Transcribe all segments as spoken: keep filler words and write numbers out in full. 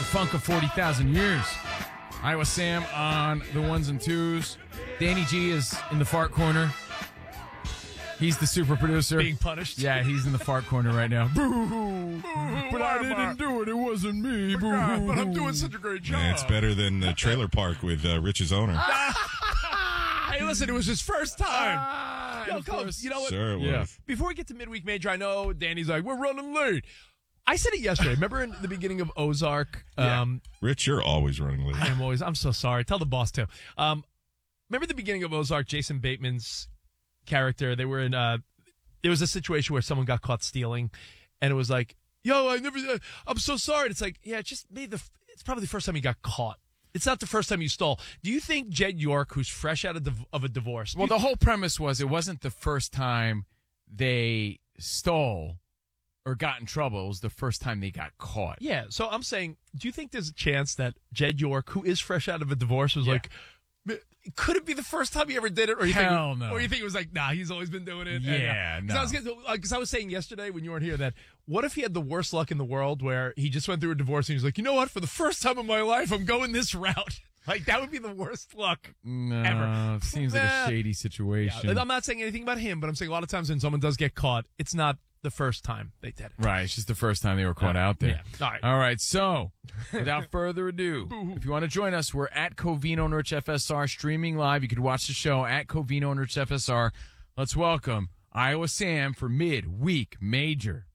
The funk of forty thousand years. Iowa Sam on the ones and twos. Danny G is in the fart corner. He's the super producer. Being punished. Yeah, he's in the fart corner right now. Boo-hoo. But I didn't do it. It wasn't me. Boo-hoo. But I'm doing such a great job. Man, it's better than the trailer park with uh, Rich's owner. Hey, listen, it was his first time. Ah, Yo, of come on, course. you know what? Sure it Yeah. was. Before we get to midweek major, I know Danny's like, we're running late. I said it yesterday. Remember in the beginning of Ozark? Um, Rich, you're always running late. I'm always, I'm so sorry. Tell the boss too. Um, remember the beginning of Ozark, Jason Bateman's character? They were in, uh, there was a situation where someone got caught stealing and it was like, yo, I never, uh, I'm so sorry. And it's like, yeah, it just made the, it's probably the first time you got caught. It's not the first time you stole. Do you think Jed York, who's fresh out of, div- of a divorce? Well, the whole premise was it wasn't the first time they stole or got in trouble. It was the first time they got caught. Yeah, so I'm saying, do you think there's a chance that Jed York, who is fresh out of a divorce, was Yeah. like, could it be the first time he ever did it? Or you Hell think, no. Or you think it was like, nah, he's always been doing it? Yeah, and, uh, 'cause no. I was, gonna- 'cause I was saying yesterday when you weren't here that what if he had the worst luck in the world where he just went through a divorce and he's like, you know what? For the first time in my life, I'm going this route. Like, that would be the worst luck No, ever. it seems like Nah. a shady situation. Yeah, I'm not saying anything about him, but I'm saying a lot of times when someone does get caught, it's not the first time they did it. Right, it's just the first time they were caught out there. Yeah. All right. All right, so without further ado, if you want to join us, we're at Covino and Rich F S R streaming live. You could watch the show at Covino and Rich F S R. Let's welcome Iowa Sam for Midweek Major.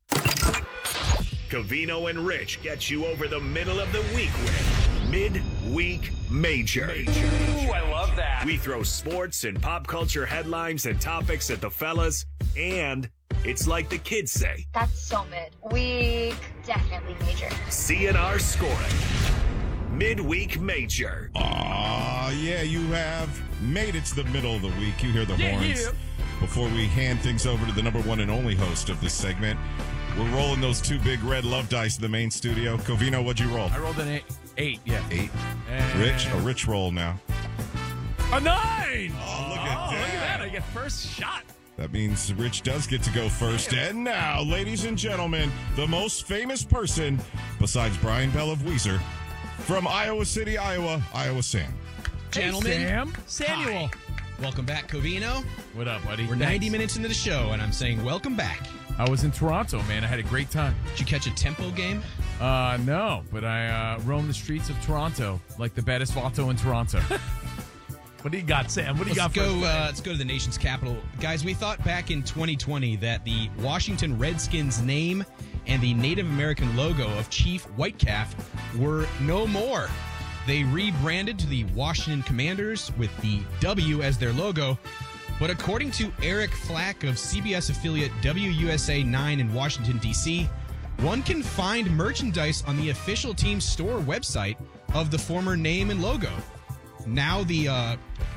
Covino and Rich get you over the middle of the week with Midweek Major. Ooh, I love that. We throw sports and pop culture headlines and topics at the fellas, and it's like the kids say, That's so mid. Week, definitely major. C N R scoring. Midweek Major. Aw, yeah, you have made it to the middle of the week. You hear the Yeah, horns. yeah. Before we hand things over to the number one and only host of this segment, we're rolling those two big red love dice in the main studio. Covino, what'd you roll? I rolled an eight. Eight, yeah. Eight. And Rich, a rich roll now. A nine! Oh, look at Oh, that. look at that. I get first shot. That means Rich does get to go first. And now, ladies and gentlemen, the most famous person, besides Brian Bell of Weezer, from Iowa City, Iowa, Iowa Sam. Gentlemen, Sam. Samuel. hi. Welcome back, Covino. What up, buddy? We're ninety minutes into the show, and I'm saying welcome back. I was in Toronto, man. I had a great time. Did you catch a tempo game? Uh, no, but I uh, roamed the streets of Toronto like the baddest vato in Toronto. What do you got, Sam? What do you Let's got go. for us? Uh, let's go to the nation's capital, guys. We thought back in twenty twenty that the Washington Redskins name and the Native American logo of Chief Whitecalf were no more. They rebranded to the Washington Commanders with the W as their logo. But according to Eric Flack of C B S affiliate W U S A nine in Washington, D C, one can find merchandise on the official team store website of the former name and logo. Now the, uh...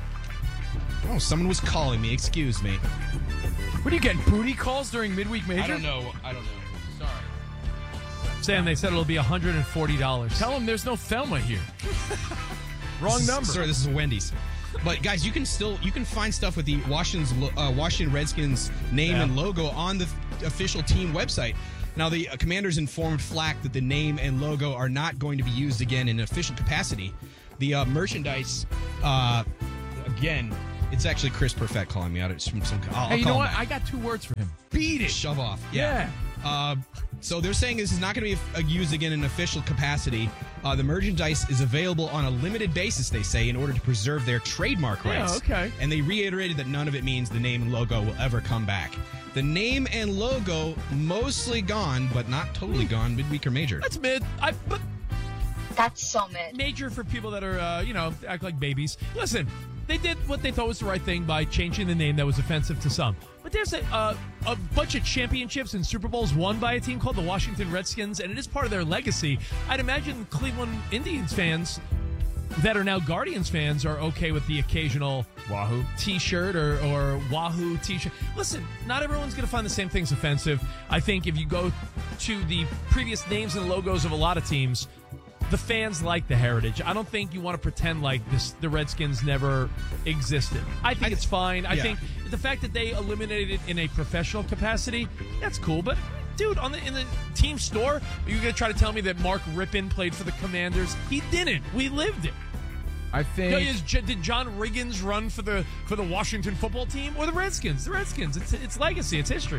Oh, someone was calling me. Excuse me. What are you getting, booty calls during midweek major? I don't know. I don't know. Sorry. Sam, they said it'll be one hundred forty dollars. Tell them there's no Thelma here. Wrong This is- number. Sorry, this is Wendy's. But guys, you can still you can find stuff with the Washington's lo- uh, Washington Redskins name Yeah. and logo on the f- official team website. Now, the uh, Commanders informed Flack that the name and logo are not going to be used again in official capacity. The uh, merchandise, uh, again, it's actually Chris Perfett calling me out. It's from some. I'll, I'll Hey, you call know him what? out. I got two words for him. Beat it. Shove off. Yeah. Uh, so they're saying this is not going to be uh, used again in official capacity. Uh, the merchandise is available on a limited basis, they say, in order to preserve their trademark Yeah, rights. okay. And they reiterated that none of it means the name and logo will ever come back. The name and logo mostly gone, but not totally gone, midweek or major. That's mid. I but That's so mid. major for people that are, uh, you know, act like babies. Listen, they did what they thought was the right thing by changing the name that was offensive to some. But there's a, uh, a bunch of championships and Super Bowls won by a team called the Washington Redskins, and it is part of their legacy. I'd imagine Cleveland Indians fans that are now Guardians fans are okay with the occasional Wahoo T-shirt or, or Wahoo T-shirt. Listen, not everyone's going to find the same things offensive. I think if you go to the previous names and logos of a lot of teams, the fans like the heritage. I don't think you want to pretend like this. The Redskins never existed. I think I- it's fine. I yeah. think the fact that they eliminated it in a professional capacity, that's cool. But dude, on the in the team store, are you going to try to tell me that Mark Rippon played for the Commanders? He didn't. We lived it. I think. No, is, did John Riggins run for the for the Washington football team or the Redskins? The Redskins. It's it's legacy. It's history.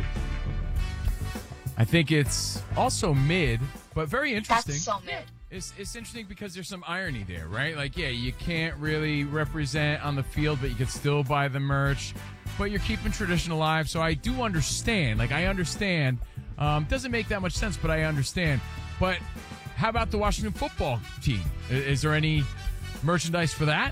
I think it's also mid, but very interesting. That's so mid. It's, it's interesting because there's some irony there, right? Like, yeah, you can't really represent on the field, but you can still buy the merch. But you're keeping tradition alive, so I do understand. Like, I understand. Um, doesn't make that much sense, but I understand. But how about the Washington football team? Is, is there any merchandise for that?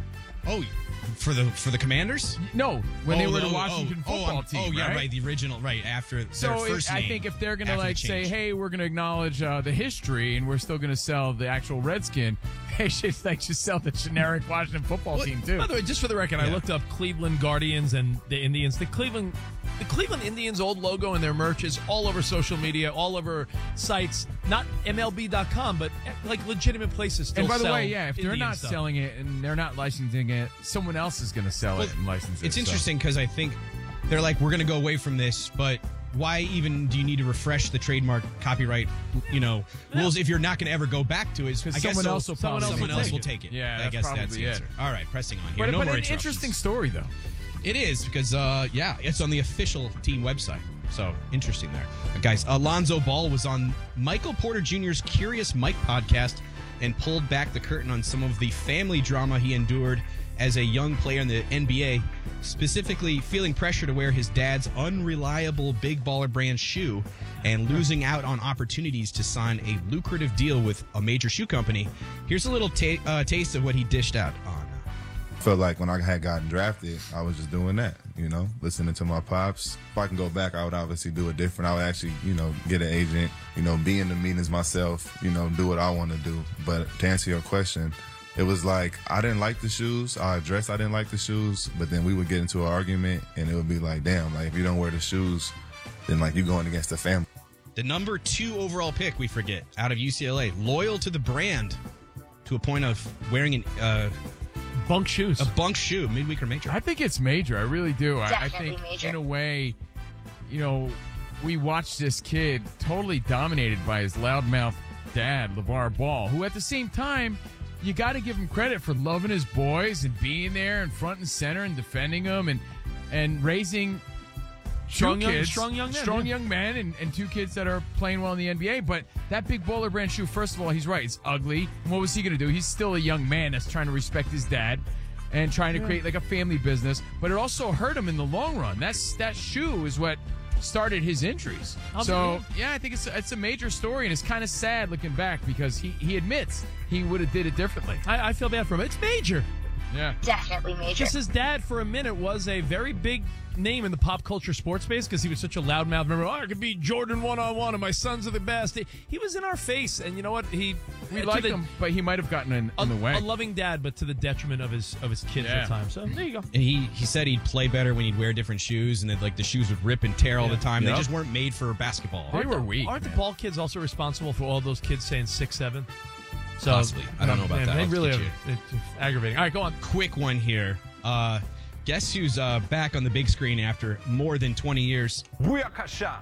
Oh, for the for the Commanders? No, when they Oh, were the oh, Washington oh, football oh, team. Oh, yeah, right? right. The original, right after So their if- first I name, think if they're going to after the like say, change. hey, we're going to acknowledge uh, the history and we're still going to sell the actual Redskin, they should like just sell the generic Washington football Well, team too. By the way, just for the record, I Yeah. looked up Cleveland Guardians and the Indians. The Cleveland, the Cleveland Indians old logo and their merch is all over social media, all over sites. Not M L B dot com, but like legitimate places. Still And by the sell way, yeah, if they're Indian not stuff. selling it and they're not licensing it, someone else is going to sell Well, it and license it. It's so. interesting because I think they're like, we're going to go away from this, but why even do you need to refresh the trademark copyright, you know, rules if you're not going to ever go back to it? I 'Cause guess someone so- else will someone, probably else take will it. take it. Yeah, I that's guess that's probably the it. answer. All right, pressing on here. But, no but more an interruptions. interesting story though. It is because, uh, yeah, it's on the official team website. So interesting there. Uh, guys, Alonzo Ball was on Michael Porter Junior's Curious Mike podcast and pulled back the curtain on some of the family drama he endured as a young player in the N B A, specifically feeling pressure to wear his dad's unreliable Big Baller brand shoe and losing out on opportunities to sign a lucrative deal with a major shoe company. Here's a little ta- uh, taste of what he dished out on. Felt like when I had gotten drafted, I was just doing that, you know, listening to my pops. If I can go back, I would obviously do it different. I would actually, you know, get an agent, you know, be in the meetings myself, you know, do what I want to do. But to answer your question, it was like I didn't like the shoes. I addressed I didn't like the shoes, but then we would get into an argument and it would be like, damn, like if you don't wear the shoes, then like you're going against the family. The number two overall pick, we forget, out of U C L A, loyal to the brand to a point of wearing an, uh, bunk shoes. a bunk shoe, midweek or major. I think it's major. I really do. I, I Definitely think major. in a way, you know, we watched this kid totally dominated by his loudmouth dad, LeVar Ball, who at the same time, you got to give him credit for loving his boys and being there and front and center and defending them and and raising Strong two young- kids, strong young men, strong yeah. young men, and, and two kids that are playing well in the N B A. But that Big Baller brand shoe, first of all, he's right. It's ugly. And what was he going to do? He's still a young man that's trying to respect his dad and trying to create like a family business. But it also hurt him in the long run. That's that shoe is what started his injuries. I'll so believe yeah, I think it's it's a major story, and it's kind of sad looking back because he he admits he would have did it differently. I, I feel bad for him. It's major. Yeah. Definitely major. Just his dad, for a minute, was a very big name in the pop culture sports space because he was such a loudmouth. Remember, oh, I could beat Jordan one on one, and my sons are the best. He, he was in our face, and you know what? He We to like the- him, but he might have gotten in, A, in the way. a loving dad, but to the detriment of his of his kids Yeah. at times. So there you go. And he, he said he'd play better when he'd wear different shoes and that like the shoes would rip and tear all the time. Yep. They just weren't made for basketball. They were the, weak, Aren't man. the ball kids also responsible for all those kids saying six seven? So, Possibly. I don't know about man, that. They I'll really get are you. it's aggravating. All right, go on. Quick one here. Uh, guess who's uh, back on the big screen after more than twenty years? Booyakasha.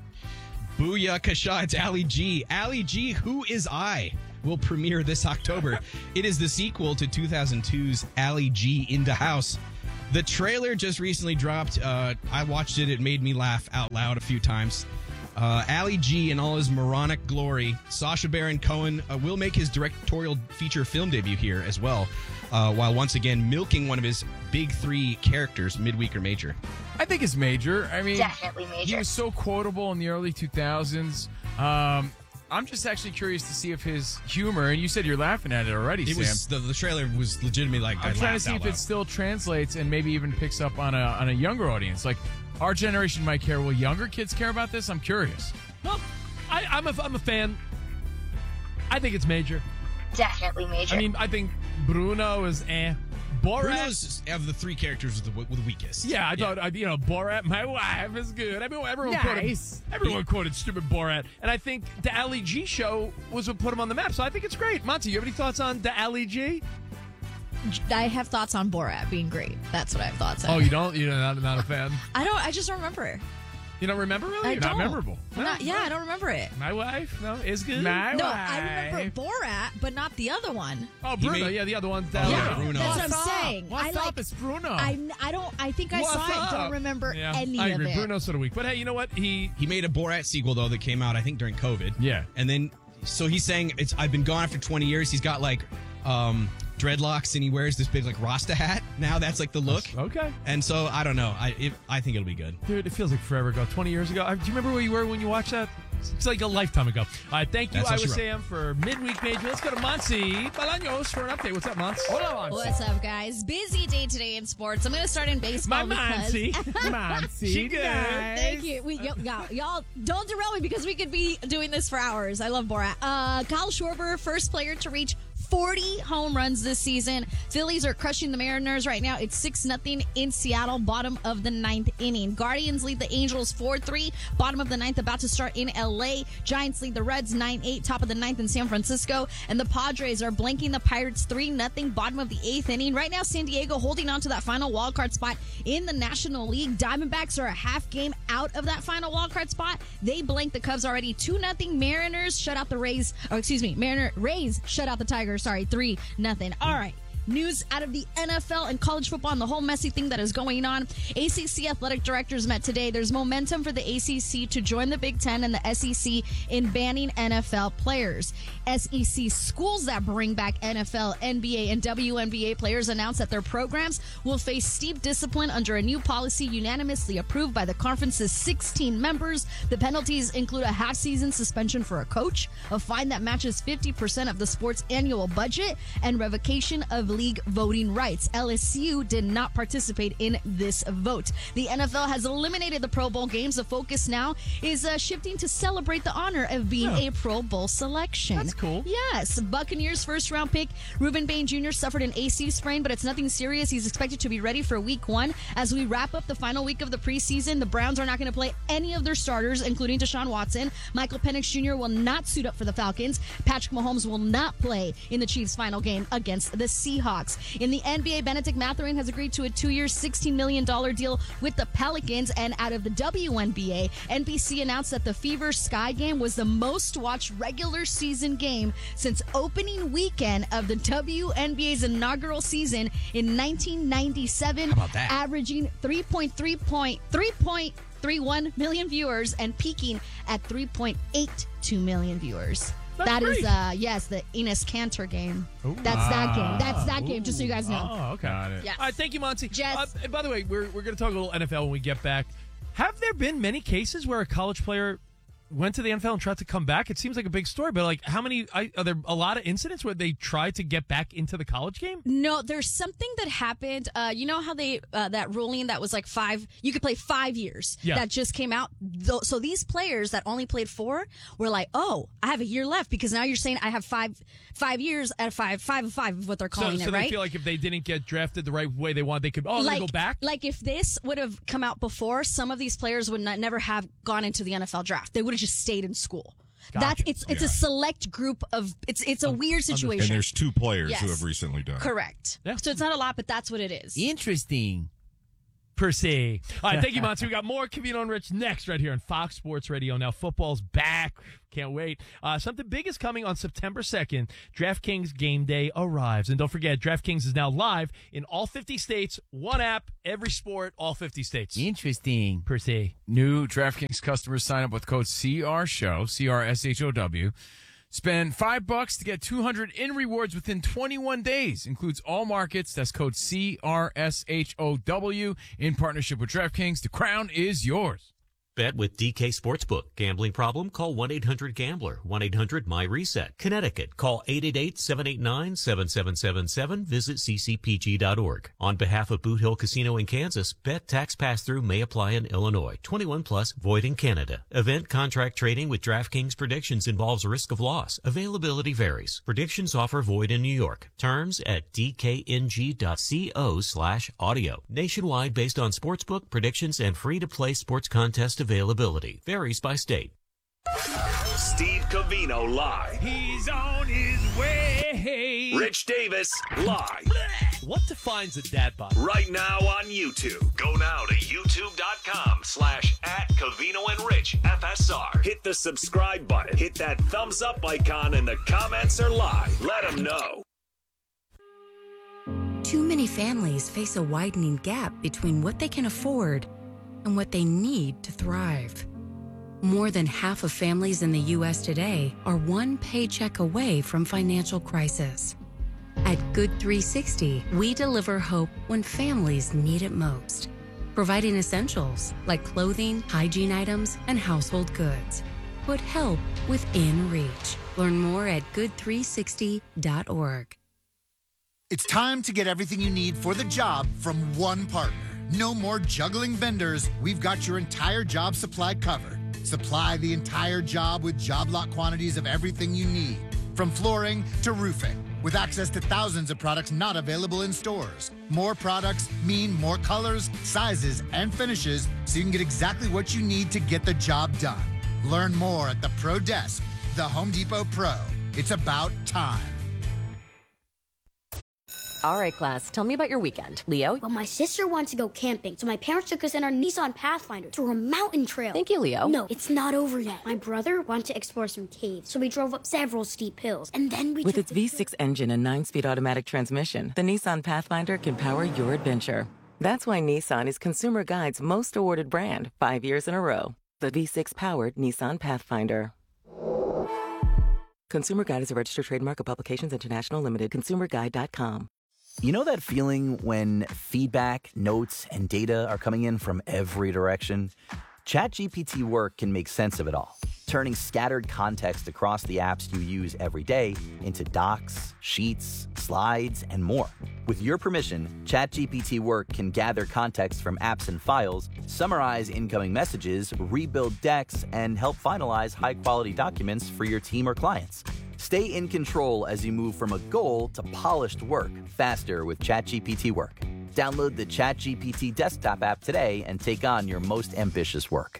Booyah Kasha, it's Ali G. Ali G, Who Is I? Will premiere this October. It is the sequel to two thousand two's Ali G in the House. The trailer just recently dropped. Uh, I watched it. It made me laugh out loud a few times. Uh, Ali G in all his moronic glory. Sacha Baron Cohen uh, will make his directorial feature film debut here as well, uh, while once again milking one of his big three characters, midweek or major. I think it's major. I mean, Definitely major. he was so quotable in the early two thousands. Um, I'm just actually curious to see if his humor, and you said you're laughing at it already, It Sam. was the, the trailer was legitimately like I I'm trying to laughed see out if loud. it still translates and maybe even picks up on a on a younger audience. Like our generation might care. Will younger kids care about this? I'm curious. Well, I, I'm a I'm a fan. I think it's major. Definitely major. I mean, I think Bruno is eh. Borat. Bruno's of the three characters was the, was the weakest. Yeah, I thought, I you know, Borat, my wife is good. I mean, everyone quoted, Nice. everyone quoted stupid Borat. And I think the Ali G show was what put him on the map. So I think it's great. Monty, you have any thoughts on the Ali G? I have thoughts on Borat being great. That's what I have thoughts on. Oh, you don't? You're not, not a fan? I don't. I just don't remember. You don't remember really? I You're don't. Not memorable. I'm not- yeah, I don't remember it. My wife? No, is good. My No, wife. I remember Borat, but not the other one. Oh, Bruno. made- yeah, the other one. Oh, yeah, Bruno. Bruno. That's what What's I'm up? saying. What's I up? like. It's Bruno. I, I don't. I think I What's saw it. up? Don't remember Yeah, any I of agree. it. Bruno's sort of weak. But hey, you know what? He He made a Borat sequel though that came out I think during COVID. Yeah. And then so he's saying it's I've been gone for twenty years. He's got like um dreadlocks and he wears this big like Rasta hat. Now that's like the look. okay. And so I don't know. I it, I think it'll be good. Dude, it feels like forever ago. twenty years ago. I- Do you remember where you were when you watched that? It's like a lifetime ago. All right, thank you, That's how Iowa she Sam, for midweek major. Let's go to Monsi Balaños for an update. What's up, Mons? Hola, What's up, guys? Busy day today in sports. I'm going to start in baseball My because. Monsi. Monsi. She good. Thank you. We, y'all, y'all, y'all don't derail me because we could be doing this for hours. I love Borat. Uh, Kyle Schwarber, first player to reach forty home runs this season. Phillies are crushing the Mariners right now. It's six nothing in Seattle, bottom of the ninth inning. Guardians lead the Angels four three, bottom of the ninth, about to start in L A. Giants lead the Reds nine eight, top of the ninth in San Francisco. And the Padres are blanking the Pirates three nothing, bottom of the eighth inning. Right now, San Diego holding on to that final wildcard spot in the National League. Diamondbacks are a half game out of that final wildcard spot. They blanked the Cubs already two nothing. Mariners shut out the Rays, or excuse me, Mariner Rays shut out the Tigers. Sorry, three nothing. All right. News out of the N F L and college football and the whole messy thing that is going on. A C C athletic directors met today. There's momentum for the A C C to join the Big Ten and the S E C in banning N F L players. S E C schools that bring back N F L, N B A, and W N B A players announced that their programs will face steep discipline under a new policy unanimously approved by the conference's sixteen members. The penalties include a half-season suspension for a coach, a fine that matches fifty percent of the sport's annual budget, and revocation of league voting rights. L S U did not participate in this vote. The N F L has eliminated the Pro Bowl games. The focus now is uh, shifting to celebrate the honor of being Yeah. a Pro Bowl selection. That's cool. Yes. Buccaneers first round pick Reuben Bain Junior suffered an A C sprain, but it's nothing serious. He's expected to be ready for week one. As we wrap up the final week of the preseason, the Browns are not going to play any of their starters, including Deshaun Watson. Michael Penix Junior will not suit up for the Falcons. Patrick Mahomes will not play in the Chiefs' final game against the Seahawks. In the N B A, Benedict Mathurin has agreed to a two-year, sixteen million dollars deal with the Pelicans. And out of the W N B A, N B C announced that the Fever Sky game was the most-watched regular season game since opening weekend of the W N B A's inaugural season in nineteen ninety-seven, How about that? averaging three point three point three point three one million viewers and peaking at three point eight two million viewers. That's That is, great. uh, yes, the Enes Kanter game. That's that game. That's that game, just so you guys know. Oh, okay. Got it. Yes. All right, thank you, Monty. Jets. Uh, and by the way, we're, we're going to talk a little N F L when we get back. Have there been many cases where a college player went to the N F L and tried to come back? It seems like a big story, but like, how many? I, are there a lot of incidents where they tried to get back into the college game? No, there's something that happened. Uh, you know how they uh, that ruling that was like five, you could play five years. Yeah. That just came out. Tho- So these players that only played four were like, oh, I have a year left because now you're saying I have five five years at five five of five of what they're So, calling so it, they right? feel like if they didn't get drafted the right way they want, they could, oh, like, they go back? like if this would have come out before, some of these players would not never have gone into the N F L draft. They would have just stayed in school. That's it's it's a select group of it's it's a weird situation. And there's two players Yes. who have recently done it. Correct. Yeah. So it's not a lot, but that's what it is. Interesting. Per se. All right, thank you, Monty. We got more Cavino and Rich next right here on Fox Sports Radio. Now, football's back. Can't wait. Uh, something big is coming on September second. DraftKings Game Day arrives. And don't forget, DraftKings is now live in all fifty states. One app, every sport, all fifty states. Interesting. Per se. New DraftKings customers sign up with code C R SHOW, C R S H O W. Spend five bucks to get two hundred in rewards within twenty-one days. Includes all markets. That's code C R S H O W in partnership with DraftKings. The crown is yours. Bet with D K Sportsbook. Gambling problem? Call one eight hundred gambler. one eight hundred my reset. Connecticut. Call eight eight eight, seven eight nine, seven seven seven seven. Visit c c p g dot org. On behalf of Boot Hill Casino in Kansas, bet tax pass-through may apply in Illinois. twenty-one plus, void in Canada. Event contract trading with DraftKings Predictions involves risk of loss. Availability varies. Predictions offer void in New York. Terms at d k n g dot co slash audio. Nationwide based on sportsbook, predictions, and free-to-play sports contest availability. Varies by state. Steve Cavino live. He's on his way. Rich Davis live. What defines a dad bod? Right now on YouTube. Go now to youtube.com slash at Covino and Rich F S R. Hit the subscribe button. Hit that thumbs up icon in the comments or live. Let them know. Too many families face a widening gap between what they can afford and what they need to thrive. More than half of families in the U S today are one paycheck away from financial crisis. At Good three sixty, we deliver hope when families need it most, providing essentials like clothing, hygiene items, and household goods. Put help within reach. Learn more at good three sixty dot org. It's time to get everything you need for the job from one partner. No more juggling vendors. We've got your entire job supply covered. Supply the entire job with job lot quantities of everything you need, from flooring to roofing, with access to thousands of products not available in stores. More products mean more colors, sizes, and finishes, so you can get exactly what you need to get the job done. Learn more at the Pro Desk, the Home Depot Pro. It's about time. All right, class, tell me about your weekend. Leo? Well, my sister wants to go camping, so my parents took us in our Nissan Pathfinder through a mountain trail. Thank you, Leo. No, it's not over yet. My brother wants to explore some caves, so we drove up several steep hills, and then we With took its the- V six engine and nine-speed automatic transmission, the Nissan Pathfinder can power your adventure. That's why Nissan is Consumer Guide's most awarded brand, five years in a row. The V six-powered Nissan Pathfinder. Consumer Guide is a registered trademark of Publications International Limited. consumer guide dot com. You know that feeling when feedback, notes, and data are coming in from every direction? ChatGPT Work can make sense of it all, turning scattered context across the apps you use every day into docs, sheets, slides, and more. With your permission, ChatGPT Work can gather context from apps and files, summarize incoming messages, rebuild decks, and help finalize high-quality documents for your team or clients. Stay in control as you move from a goal to polished work faster with ChatGPT Work. Download the ChatGPT desktop app today and take on your most ambitious work.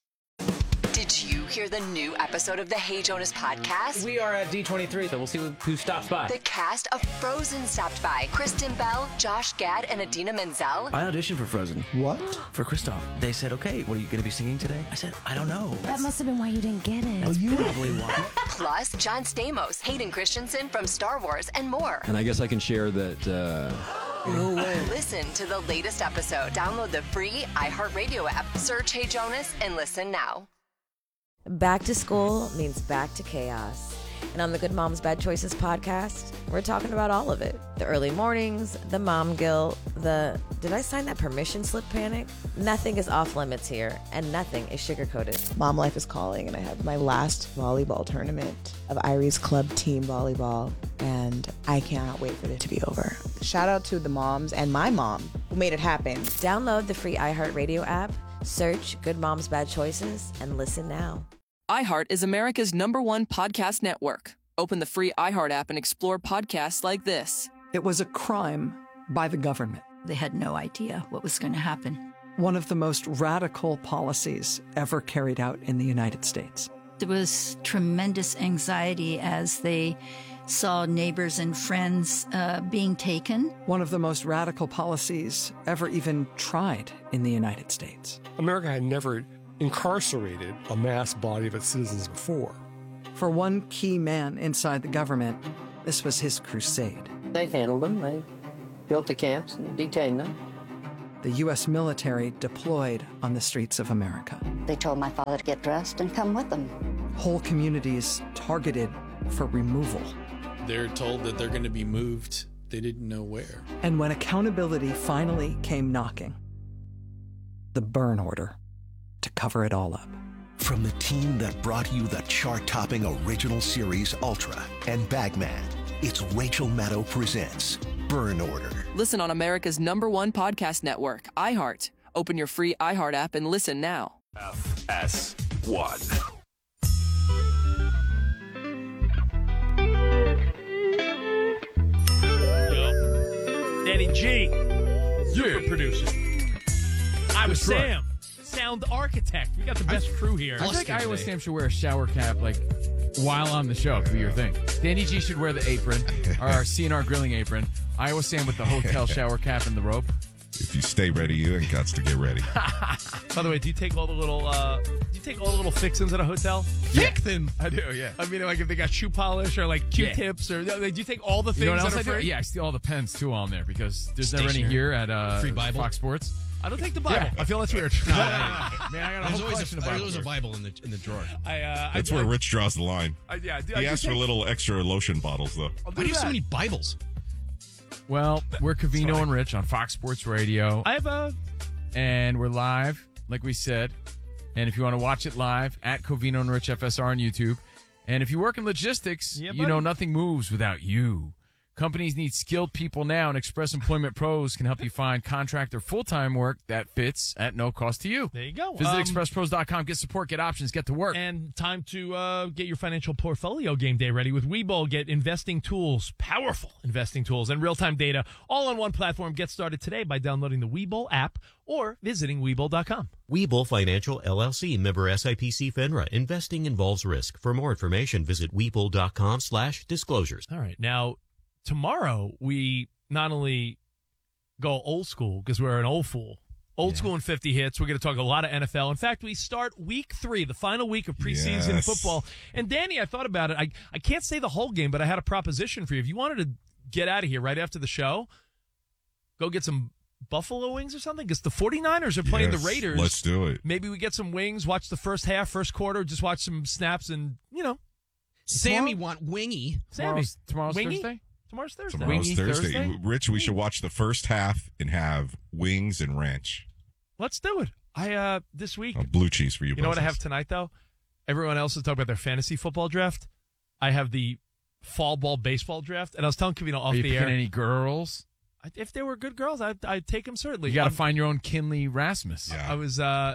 Did you hear the new episode of the Hey Jonas podcast? We are at D twenty-three, so we'll see who stops by. The cast of Frozen stopped by. Kristen Bell, Josh Gad, and Adina Menzel. I auditioned for Frozen. What? For Kristoff. They said, okay, what are you going to be singing today? I said, I don't know. That must have been why you didn't get it. That's probably why. Plus, John Stamos, Hayden Christensen from Star Wars, and more. And I guess I can share that, uh... No way. Listen to the latest episode. Download the free iHeartRadio app. Search Hey Jonas and listen now. Back to school means back to chaos. And on the Good Moms Bad Choices podcast, we're talking about all of it. The early mornings, the mom guilt, the did I sign that permission slip panic? Nothing is off limits here, and nothing is sugar-coated. Mom life is calling, and I have my last volleyball tournament of Irie's club team volleyball, and I cannot wait for it to be over. Shout out to the moms and my mom who made it happen. Download the free iHeartRadio app, search Good Moms Bad Choices, and listen now. iHeart is America's number one podcast network. Open the free iHeart app and explore podcasts like this. It was a crime by the government. They had no idea what was going to happen. One of the most radical policies ever carried out in the United States. There was tremendous anxiety as they saw neighbors and friends uh, being taken. One of the most radical policies ever even tried in the United States. America had never incarcerated a mass body of its citizens before. For one key man inside the government, this was his crusade. They handled them. They built the camps and detained them. The U S military deployed on the streets of America. They told my father to get dressed and come with them. Whole communities targeted for removal. They're told that they're going to be moved. They didn't know where. And when accountability finally came knocking, the burn order to cover it all up. From the team that brought you the chart-topping original series Ultra and Bagman, it's Rachel Maddow presents Burn Order. Listen on America's number one podcast network, iHeart. Open your free iHeart app and listen now. F S one. Danny G. Super Yeah. producer. I was That's right. Sam. Sound architect. We got the best crew here. I think Iowa Sam should wear a shower cap like while on the show. It could be your thing. Danny G should wear the apron, our C N R grilling apron. Iowa Sam with the hotel shower cap and the rope. If you stay ready, you ain't got to get ready. By the way, do you take all the little uh, do you take all the little fixins at a hotel? Yeah. Fixins? I do, yeah. I mean, like if they got shoe polish or like Q-tips or like, do you take all the things You know what that else are I do? free? Yeah, I steal all the pens too on there because there's never any Stationery. here at uh, Free Bible. Fox Sports. I don't take the Bible. Yeah. I feel that's weird. No, no, no. Man, I got a There's whole always, collection a, of there's Bibles. always a Bible in the in the drawer. I, uh, That's I, where I, Rich draws the line. I, yeah, I, do- I He do asked for take- little extra lotion bottles, though. I'll do Why do you have so that. many Bibles? Well, we're Covino and Rich on Fox Sports Radio. I have a... And we're live, like we said. And if you want to watch it live, at Covino and Rich F S R on YouTube. And if you work in logistics, Yeah, you know buddy. nothing moves without you. Companies need skilled people now, and Express Employment Pros can help you find contract or full-time work that fits at no cost to you. There you go. Visit Um, express pros dot com. Get support, get options, get to work. And time to uh, get your financial portfolio game day ready with Webull. Get investing tools, powerful investing tools, and real-time data all on one platform. Get started today by downloading the Webull app or visiting Webull dot com. Webull Financial, L L C, member S I P C FINRA. Investing involves risk. For more information, visit Webull dot com slash disclosures. All right. Now, tomorrow, we not only go old school because we're an old fool, old school and fifty hits. We're going to talk a lot of N F L. In fact, we start week three, the final week of preseason Yes. football. And Danny, I thought about it. I, I can't say the whole game, but I had a proposition for you. If you wanted to get out of here right after the show, go get some Buffalo wings or something because the 49ers are playing Yes, the Raiders. let's do it. Maybe we get some wings, watch the first half, first quarter, just watch some snaps and, you know. Sammy want wingy. Sammy. Tomorrow's, tomorrow's Wingy? Thursday? Tomorrow's Thursday. Tomorrow's Wingy Thursday. Thursday? Rich, we should watch the first half and have wings and ranch. Let's do it. I uh this week. Oh, blue cheese for you. You know what I bozos. have tonight though? Everyone else is talking about their fantasy football draft. I have the fall ball baseball draft, and I was telling Kavino off Are you the picking air. any girls? I- If they were good girls, I'd, I'd take them certainly. You got to I'm- find your own Kinley Rasmus. Yeah. I was uh,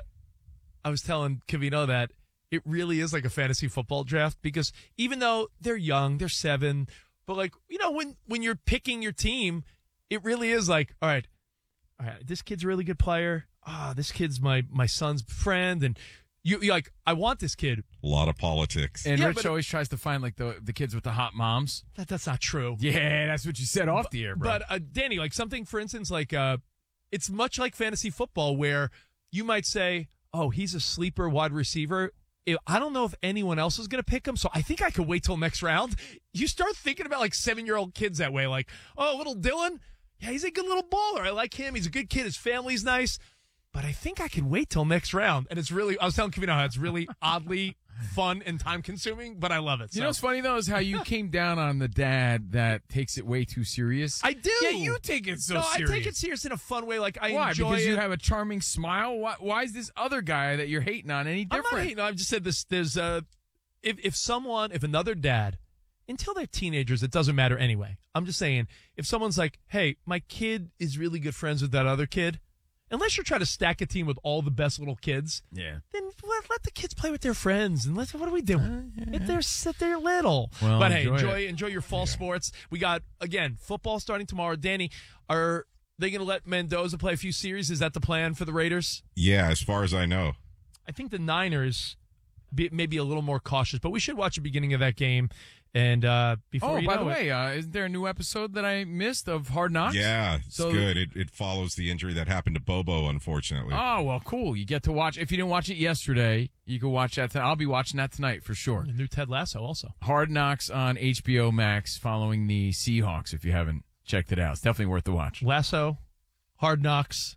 I was telling Kavino that it really is like a fantasy football draft because even though they're young, they're seven, but like you know when when you're picking your team, it really is like all right, all right, this kid's a really good player. Ah, this kid's my my son's friend, and you you're like I want this kid. A lot of politics. And Yeah, Rich but- always tries to find like the the kids with the hot moms. That that's not true. Yeah, that's what you said off the air, bro. But uh, Danny, like something, for instance, like uh, it's much like fantasy football where you might say, "Oh, he's a sleeper wide receiver." If- I don't know if anyone else is going to pick him, so I think I could wait till next round. You start thinking about like seven-year-old kids that way, like, "Oh, little Dylan, yeah, he's a good little baller. I like him. He's a good kid. His family's nice." But I think I can wait till next round, and it's really—I was telling Kevin how it's really oddly fun and time-consuming, but I love it. You so. know what's funny though is how you came down on the dad that takes it way too serious. I do. Yeah, you take it so no, serious. I take it serious in a fun way. Like I Why? enjoy Because it. you have a charming smile. Why, why is this other guy that you're hating on any I'm different? not hating. I've just said this. There's uh, if if someone, if another dad, until they're teenagers, it doesn't matter anyway. I'm just saying, if someone's like, "Hey, my kid is really good friends with that other kid," unless you're trying to stack a team with all the best little kids, Yeah. then let, let the kids play with their friends. And let's what are we doing? If they're sit there little. Well, but hey, enjoy enjoy it. enjoy your fall sports. We got again football starting tomorrow. Danny, are they going to let Mendoza play a few series? Is that the plan for the Raiders? Yeah, as far as I know. I think the Niners be, maybe a little more cautious, but we should watch the beginning of that game. And uh, before Oh, you by know the it, way, uh, isn't there a new episode that I missed of Hard Knocks? Yeah, it's So- good. It, it follows the injury that happened to Bobo, unfortunately. Oh, well, cool. You get to watch. If you didn't watch it yesterday, you can watch that tonight. I'll be watching that tonight for sure. the new Ted Lasso also. Hard Knocks on H B O Max following the Seahawks, if you haven't checked it out. It's definitely worth the watch. Lasso, Hard Knocks.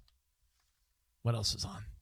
What else is on?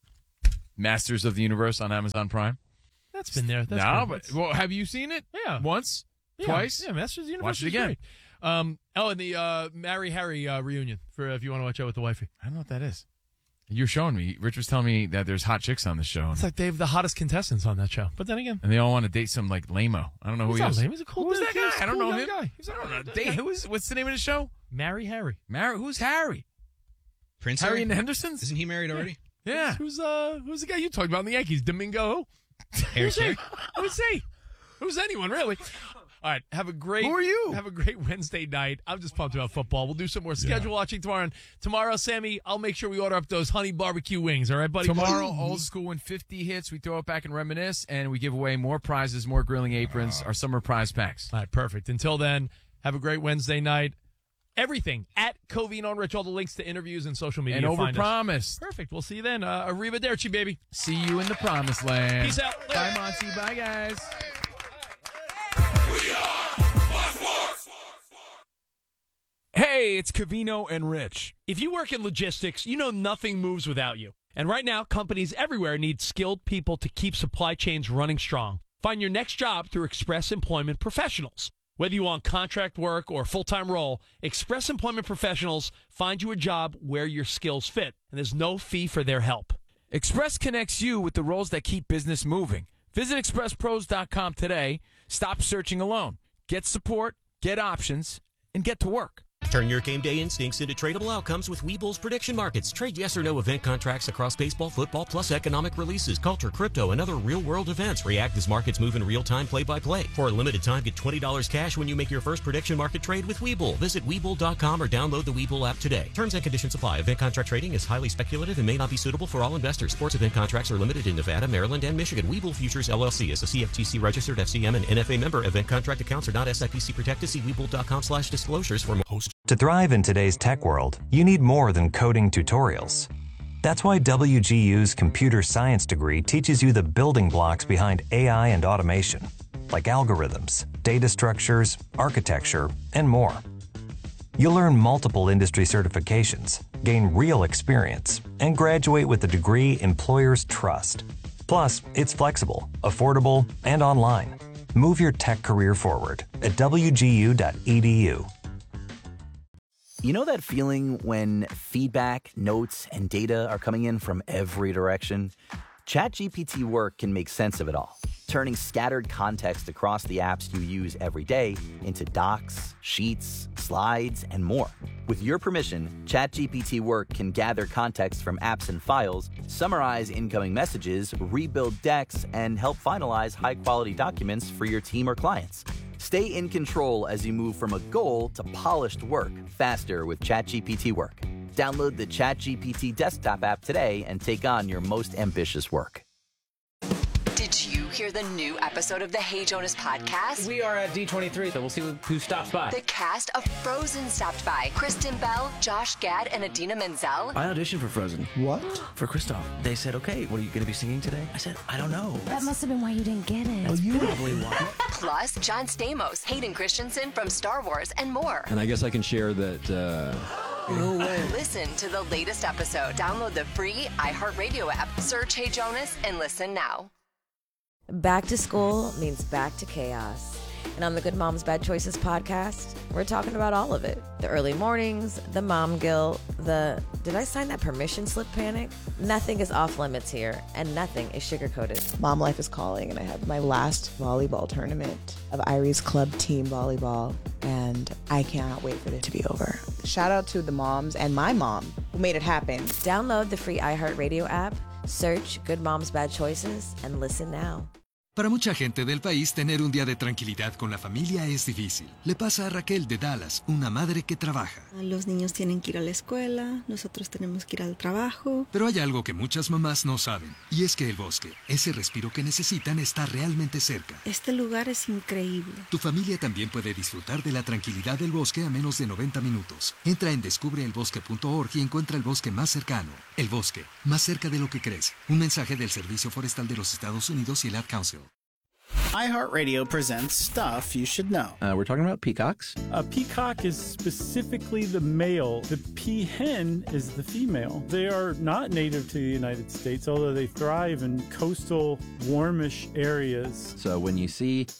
Masters of the Universe on Amazon Prime. That's been there. That's no, been- but that's- well, have you seen it? Yeah. Once? Yeah, Twice? Yeah, Masters of the Universe. Watch it is again. great. Um, oh, and the uh, Marry Harry uh, reunion for uh, if you want to watch out with the wifey. I don't know what that is. You're showing me. Rich was telling me that there's hot chicks on the show. It's like they have the hottest contestants on that show. But then again, And they all want to date some like lame-o. I don't know who he's he not is. lame. He's a cool Who's dude. that guy? He's a I don't cool know young him. guy. He's a I don't cool know. guy. Date, who is, what's the name of the show? Marry Harry. Mar- who's Harry? Prince Harry Harry? and the Hendersons? Isn't he married already? Yeah. Who's uh who's the guy you talked about in the Yankees? Domingo. Harry Who's he? Carey? Who's he? Who's anyone really? All right, have a great. Who are you? Have a great Wednesday night. I'm just pumped about football. We'll do some more schedule yeah. watching tomorrow. And tomorrow, Sammy, I'll make sure we order up those honey barbecue wings. All right, buddy. Tomorrow, old school when fifty hits, we throw it back and reminisce, and we give away more prizes, more grilling aprons, uh, our summer prize packs. All right, perfect. Until then, have a great Wednesday night. Everything at Covino and Rich, all the links to interviews and social media. And overpromised. Perfect. We'll see you then. Uh, arrivederci, baby. See you in the promised land. Peace out. Later. Bye, Monty. Bye, guys. We are Hey, it's Covino and Rich. If you work in logistics, you know nothing moves without you. And right now, companies everywhere need skilled people to keep supply chains running strong. Find your next job through Express Employment Professionals. Whether you want contract work or a full-time role, Express Employment Professionals find you a job where your skills fit, and there's no fee for their help. Express connects you with the roles that keep business moving. Visit express pros dot com today. Stop searching alone. Get support, get options, and get to work. Turn your game day instincts into tradable outcomes with Webull's prediction markets. Trade yes or no event contracts across baseball, football, plus economic releases, culture, crypto, and other real-world events. React as markets move in real time, play-by-play. For a limited time, get twenty dollars cash when you make your first prediction market trade with Webull. Visit Webull dot com or download the Webull app today. Terms and conditions apply. Event contract trading is highly speculative and may not be suitable for all investors. Sports event contracts are limited in Nevada, Maryland, and Michigan. Webull Futures, L L C is a C F T C-registered F C M and N F A member. Event contract accounts are not S I P C protected. See Webull dot com slash disclosures for more. Host. To thrive in today's tech world, you need more than coding tutorials. That's why W G U's computer science degree teaches you the building blocks behind A I and automation, like algorithms, data structures, architecture, and more. You'll earn multiple industry certifications, gain real experience, and graduate with a degree employers trust. Plus, it's flexible, affordable, and online. Move your tech career forward at W G U dot E D U. You know that feeling when feedback, notes, and data are coming in from every direction? ChatGPT Work can make sense of it all, turning scattered context across the apps you use every day into docs, sheets, slides, and more. With your permission, ChatGPT Work can gather context from apps and files, summarize incoming messages, rebuild decks, and help finalize high-quality documents for your team or clients. Stay in control as you move from a goal to polished work faster with ChatGPT Work. Download the ChatGPT desktop app today and take on your most ambitious work. Did you hear the new episode of the Hey Jonas podcast? We are at D twenty-three, so we'll see who stops by. The cast of Frozen stopped by. Kristen Bell, Josh Gad, and Adina Menzel. I auditioned for Frozen. What? For Kristoff. They said, okay, what are you going to be singing today? I said, I don't know. That must have been why you didn't get it. Oh, you probably won. Plus, John Stamos, Hayden Christensen from Star Wars, and more. And I guess I can share that... Uh... No way. Listen to the latest episode. Download the free iHeartRadio app. Search Hey Jonas and listen now. Back to school means back to chaos. And on the Good Moms Bad Choices podcast, we're talking about all of it. The early mornings, the mom guilt, the did I sign that permission slip panic? Nothing is off limits here, and nothing is sugar-coated. Mom life is calling, and I have my last volleyball tournament of Irie's Club Team Volleyball, and I cannot wait for it to be over. Shout out to the moms and my mom who made it happen. Download the free iHeartRadio app, search Good Moms Bad Choices, and listen now. Para mucha gente del país, tener un día de tranquilidad con la familia es difícil. Le pasa a Raquel de Dallas, una madre que trabaja. Los niños tienen que ir a la escuela, nosotros tenemos que ir al trabajo. Pero hay algo que muchas mamás no saben, y es que el bosque, ese respiro que necesitan, está realmente cerca. Este lugar es increíble. Tu familia también puede disfrutar de la tranquilidad del bosque a menos de noventa minutos. Entra en descubre el bosque punto org y encuentra el bosque más cercano. El bosque, más cerca de lo que crees. Un mensaje del Servicio Forestal de los Estados Unidos y el Ad Council. iHeartRadio presents Stuff You Should Know. Uh, we're talking about peacocks. A peacock is specifically the male. The peahen is the female. They are not native to the United States, although they thrive in coastal, warmish areas. So when you see